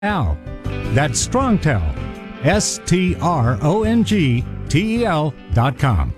Now, that's Strongtel, STRONGTEL.com.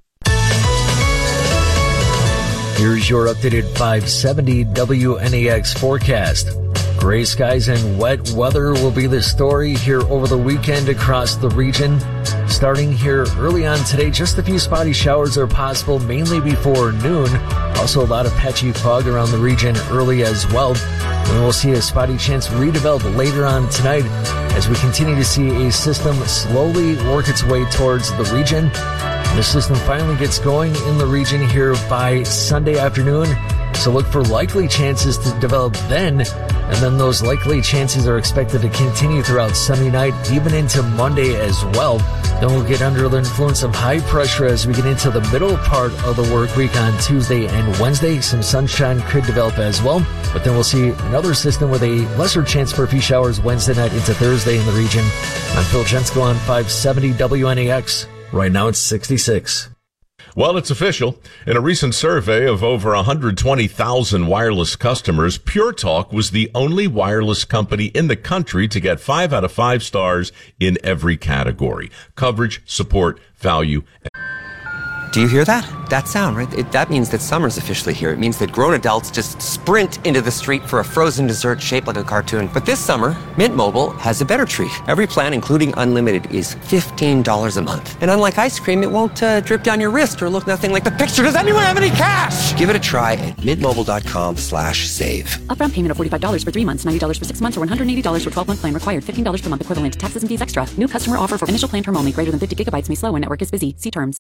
Here's your updated 570 WNEX forecast. Gray skies and wet weather will be the story here over the weekend across the region. Starting here early on today, just a few spotty showers are possible, mainly before noon. Also a lot of patchy fog around the region early as well. And we'll see a spotty chance redevelop later on tonight as we continue to see a system slowly work its way towards the region. The system finally gets going in the region here by Sunday afternoon, so look for likely chances to develop then, and then those likely chances are expected to continue throughout Sunday night, even into Monday as well. Then we'll get under the influence of high pressure as we get into the middle part of the work week on Tuesday and Wednesday. Some sunshine could develop as well, but then we'll see another system with a lesser chance for a few showers Wednesday night into Thursday in the region. I'm Phil Jensko on 570 WNEX. Right now it's 66. Well, it's official. In a recent survey of over 120,000 wireless customers, Pure Talk was the only wireless company in the country to get 5 out of 5 stars in every category: coverage, support, value. Do you hear that? That sound, right? That means that summer's officially here. It means that grown adults just sprint into the street for a frozen dessert shaped like a cartoon. But this summer, Mint Mobile has a better treat. Every plan, including unlimited, is $15 a month. And unlike ice cream, it won't drip down your wrist or look nothing like the picture. Does anyone have any cash? Give it a try at mintmobile.com/save. Upfront payment of $45 for 3 months, $90 for 6 months, or $180 for 12-month plan required. $15 per month equivalent. Taxes and fees extra. New customer offer for initial plan term only. Greater than 50 gigabytes may slow when network is busy. See terms.